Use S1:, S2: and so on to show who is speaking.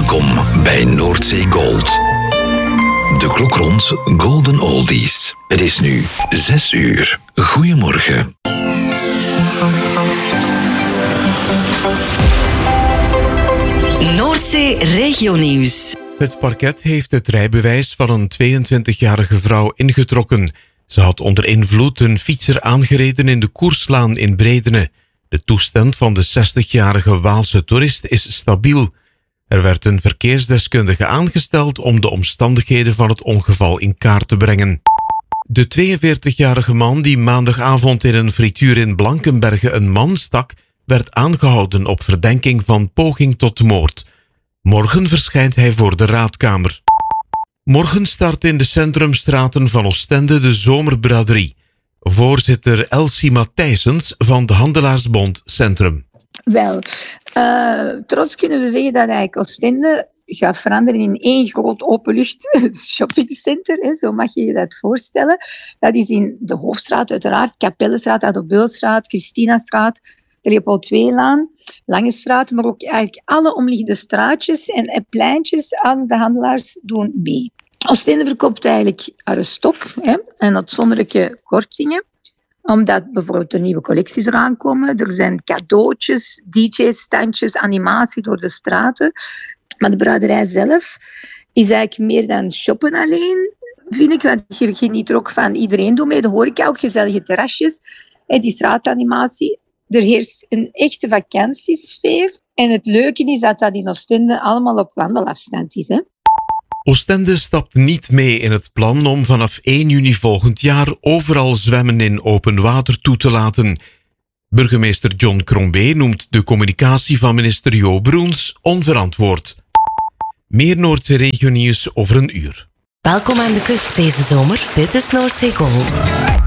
S1: Welkom bij Noordzee Gold. De klok rond Golden Oldies. Het is nu 6 uur. Goedemorgen.
S2: Noordzee Regionieuws.
S3: Het parket heeft het rijbewijs van een 22-jarige vrouw ingetrokken. Ze had onder invloed een fietser aangereden in de Koerslaan in Bredene. De toestand van de 60-jarige Waalse toerist is stabiel. Er werd een verkeersdeskundige aangesteld om de omstandigheden van het ongeval in kaart te brengen. De 42-jarige man die maandagavond in een frituur in Blankenberge een man stak, werd aangehouden op verdenking van poging tot moord. Morgen verschijnt hij voor de raadkamer. Morgen start in de centrumstraten van Oostende de zomerbraderie. Voorzitter Elsie Matthijsens van de Handelaarsbond Centrum.
S4: Wel, trots kunnen we zeggen dat eigenlijk Oostende gaat veranderen in één groot openlucht shoppingcenter. Zo mag je je dat voorstellen. Dat is in de Hoofdstraat uiteraard, Kapellenstraat, Adobeelstraat, Christinastraat, de Leopold II-laan, Lange Straat, maar ook eigenlijk alle omliggende straatjes en pleintjes aan de handelaars doen mee. Oostende verkoopt eigenlijk haar stok en uitzonderlijke kortingen, omdat bijvoorbeeld er nieuwe collecties eraan komen. Er zijn cadeautjes, DJ-standjes, animatie door de straten. Maar de braderij zelf is eigenlijk meer dan shoppen alleen, vind ik. Want je geniet er ook van iedereen doet mee. De horeca, ook gezellige terrasjes. Die straatanimatie. Er heerst een echte vakantiesfeer. En het leuke is dat dat in Oostende allemaal op wandelafstand is.
S3: Oostende stapt niet mee in het plan om vanaf 1 juni volgend jaar overal zwemmen in open water toe te laten. Burgemeester John Crombé noemt de communicatie van minister Jo Broens onverantwoord. Meer Noordzee Regionieuws over een uur.
S2: Welkom aan de kust deze zomer. Dit is Noordzee Gold.